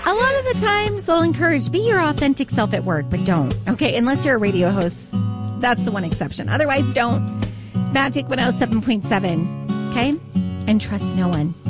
A lot of the times they'll encourage be your authentic self at work, but don't. Okay, unless you're a radio host. That's the one exception. Otherwise, don't. It's Magic 107.7. Okay? And trust no one.